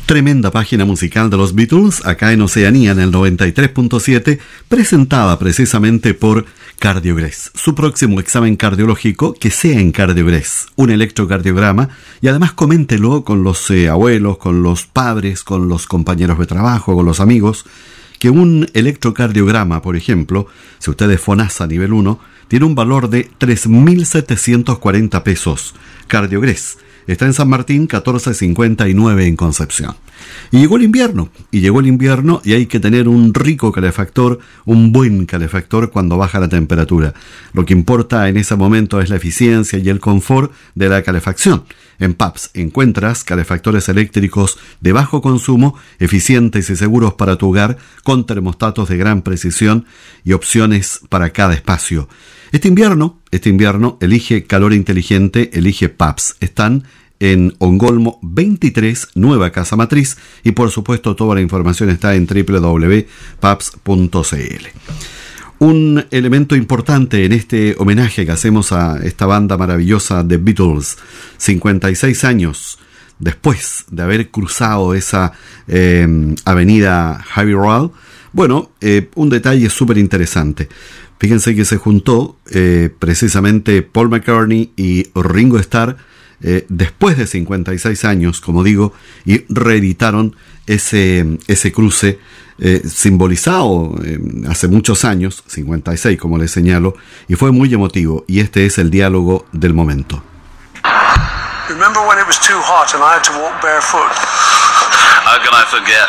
Tremenda página musical de los Beatles, acá en Oceanía, en el 93.7, presentada precisamente por Cardiogrés. Su próximo examen cardiológico, que sea en Cardiogrés, un electrocardiograma, y además coméntelo con los abuelos, con los padres, con los compañeros de trabajo, con los amigos, que un electrocardiograma, por ejemplo, si usted es FONASA nivel 1, tiene un valor de 3.740 pesos. Cardiogrés está en San Martín, 1459 en Concepción. Y llegó el invierno, y hay que tener un rico calefactor, un buen calefactor cuando baja la temperatura. Lo que importa en ese momento es la eficiencia y el confort de la calefacción. En PAPS encuentras calefactores eléctricos de bajo consumo, eficientes y seguros para tu hogar, con termostatos de gran precisión y opciones para cada espacio. Este invierno, elige calor inteligente, elige PAPS. Están en Ongolmo 23, Nueva Casa Matriz, y por supuesto toda la información está en www.paps.cl. Un elemento importante en este homenaje que hacemos a esta banda maravillosa de Beatles, 56 años después de haber cruzado esa avenida Abbey Road. Bueno, un detalle súper interesante. Fíjense que se juntó precisamente Paul McCartney y Ringo Starr después de 56 años, como digo, y reeditaron ese cruce simbolizado hace muchos años, 56 como les señalo, y fue muy emotivo, y este es el diálogo del momento. Remember when it was too hot and I had to walk barefoot? How can I forget?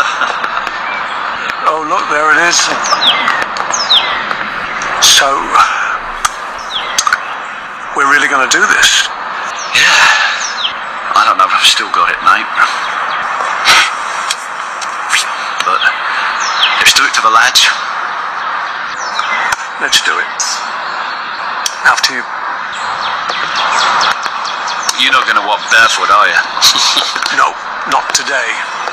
Oh, look, there it is. So, we're really going to do this? Yeah. I don't know if I've still got it, mate. But let's do it to the lads. Let's do it. After you. You're not going to walk barefoot, are you? No, not today.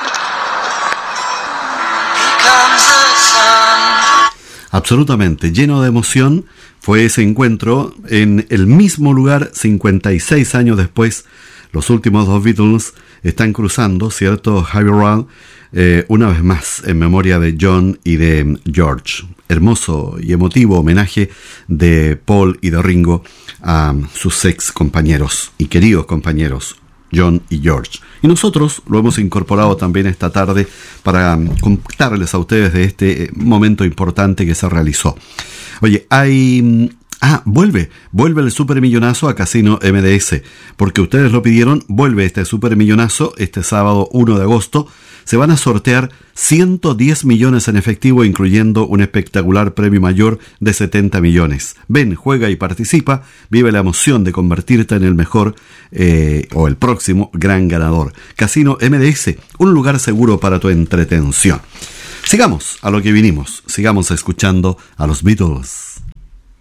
Here comes the sun. Absolutamente lleno de emoción fue ese encuentro en el mismo lugar 56 años después. Los últimos dos Beatles están cruzando, ¿cierto? Abbey Road, una vez más en memoria de John y de George. Hermoso y emotivo homenaje de Paul y de Ringo a sus ex compañeros y queridos compañeros, John y George. Y nosotros lo hemos incorporado también esta tarde para contarles a ustedes de este momento importante que se realizó. Oye, vuelve el supermillonazo a Casino MDS, porque ustedes lo pidieron. Vuelve este supermillonazo este sábado 1 de agosto. Se van a sortear 110 millones en efectivo, incluyendo un espectacular premio mayor de 70 millones. Ven, juega y participa. Vive la emoción de convertirte en el mejor o el próximo gran ganador. Casino MDS, un lugar seguro para tu entretención. Sigamos a lo que vinimos. Sigamos escuchando a los Beatles.